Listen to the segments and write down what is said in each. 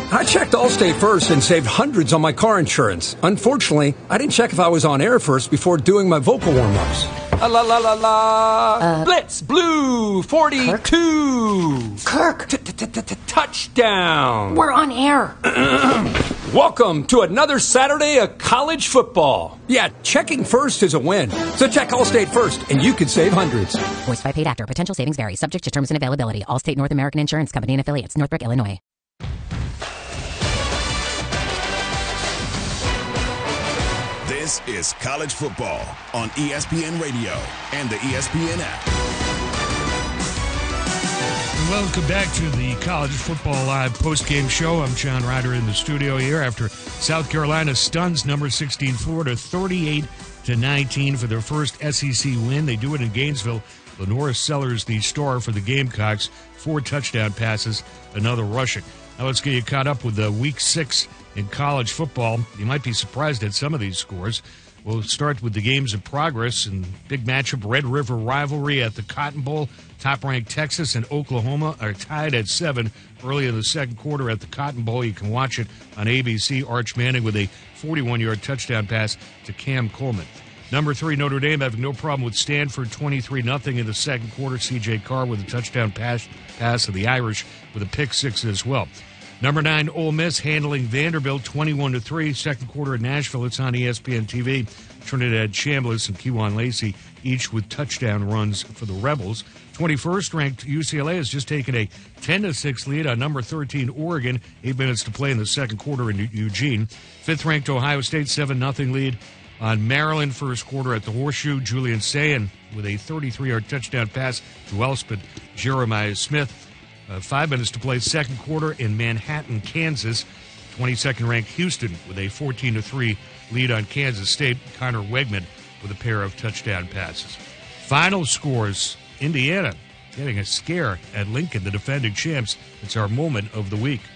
I checked Allstate first and saved hundreds on my car insurance. Unfortunately, I didn't check if I was on air first before doing my vocal warm-ups. La la la la. Blitz Blue 42. Kirk. Touchdown. We're on air. Welcome to another Saturday of college football. Yeah, checking first is a win. So check Allstate first, and you could save hundreds. Voiced by paid actor. Potential savings vary. Subject to terms and availability. Allstate North American Insurance Company and affiliates. Northbrook, Illinois. This is college football on ESPN Radio and the ESPN app. Welcome back to the College Football Live postgame show. I'm John Ryder in the studio here after South Carolina stuns number 16 Florida 38-19 for their first SEC win. They do it in Gainesville. Lenora Sellers, the star for the Gamecocks, 4 touchdown passes, another rushing. Now let's get you caught up with Week 6 in college football. You might be surprised at some of these scores. We'll start with the games in progress and big matchup, Red River rivalry at the Cotton Bowl. Top-ranked Texas and Oklahoma are tied at 7 early in the second quarter at the Cotton Bowl. You can watch it on ABC. Arch Manning with a 41-yard touchdown pass to Cam Coleman. Number 3, Notre Dame having no problem with Stanford, 23-0 in the second quarter. C.J. Carr with a touchdown pass of the Irish with a pick 6 as well. Number 9, Ole Miss handling Vanderbilt 21-3. Second quarter at Nashville. It's on ESPN TV. Trinidad Chambliss and Kewan Lacey each with touchdown runs for the Rebels. 21st ranked UCLA has just taken a 10-6 lead on number 13 Oregon. 8 minutes to play in the second quarter in Eugene. 5th ranked Ohio State 7-0 lead on Maryland first quarter at the Horseshoe. Julian Sayin with a 33-yard touchdown pass to Elspeth Jeremiah Smith. 5 minutes to play second quarter in Manhattan, Kansas. 22nd ranked Houston with a 14-3 lead on Kansas State. Connor Wegman with a pair of touchdown passes. Final scores, Indiana getting a scare at Lincoln, the defending champs. It's our moment of the week.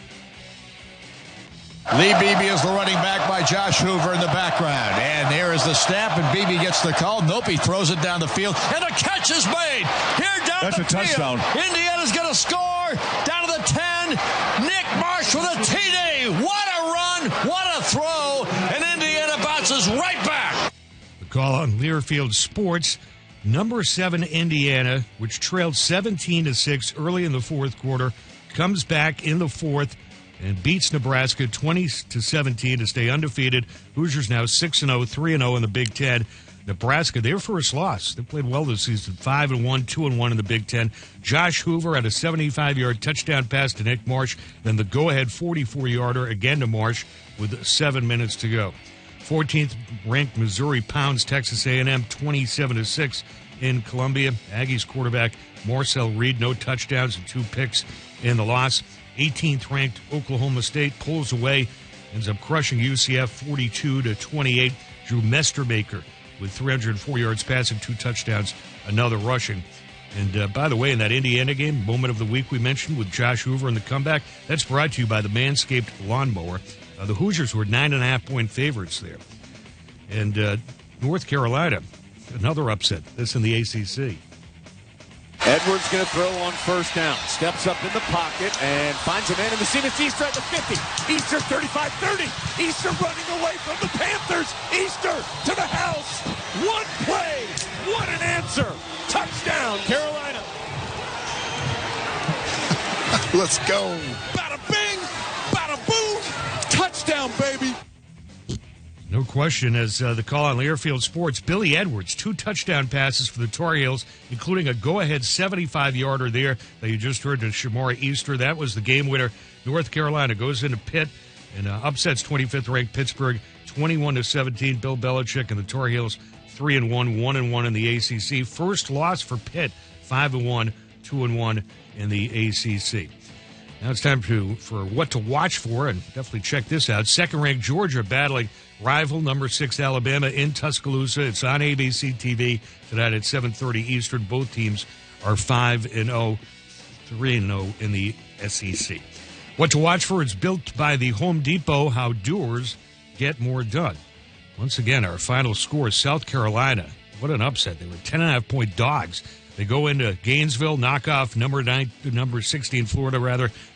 Lee Beebe is the running back by Josh Hoover in the background. And there is the snap, and Beebe gets the call. Nope, he throws it down the field, and the catch is made. Here down That's the a touchdown. field. Indiana's going to score. Down to the 10. Nick Marsh with a TD. What a run. What a throw. And Indiana bounces right back. The call on Learfield Sports. Number 7 Indiana, which trailed 17-6 early in the fourth quarter, comes back in the fourth and beats Nebraska 20-17 to stay undefeated. Hoosiers now 6-0, 3-0 in the Big Ten. Nebraska, their first loss. They played well this season, 5-1, 2-1 in the Big Ten. Josh Hoover had a 75-yard touchdown pass to Nick Marsh, then the go-ahead 44-yarder again to Marsh with 7 minutes to go. 14th ranked Missouri pounds Texas A&M 27-6 in Columbia. Aggies quarterback Marcel Reed, no touchdowns and 2 picks in the loss. 18th ranked Oklahoma State pulls away, ends up crushing UCF 42-28. Drew Mestermaker with 304 yards passing, 2 touchdowns, another rushing. And by the way, in that Indiana game, moment of the week we mentioned with Josh Hoover and the comeback, that's brought to you by the Manscaped Lawnmower. The Hoosiers were 9.5-point favorites there. And North Carolina, another upset. This in the ACC. Edwards going to throw on first down. Steps up in the pocket and finds a man in the seam. It's Easter at the 50. Easter 35-30. Easter running away from the Panthers. Easter to the house. One play. What an answer. Touchdown, Carolina. Let's go. Bada bing. Bada boom. Touchdown, baby. No question, as the call on Learfield Sports, Billy Edwards, 2 touchdown passes for the Tar Heels, including a go-ahead 75-yarder there that you just heard to Shamora Easter. That was the game winner. North Carolina goes into Pitt and upsets 25th-ranked Pittsburgh 21-17. Bill Belichick and the Tar Heels 3-1, 1-1 in the ACC. First loss for Pitt, 5-1, 2-1 in the ACC. Now it's time for what to watch for, and definitely check this out. Second-ranked Georgia battling rival number 6 Alabama in Tuscaloosa. It's on ABC TV tonight at 7:30 Eastern. Both teams are 5-0, 3-0 in the SEC. What to watch for is built by the Home Depot, how doers get more done. Once again, our final score, South Carolina. What an upset. They were 10.5-point dogs. They go into Gainesville, knock off number 16 Florida,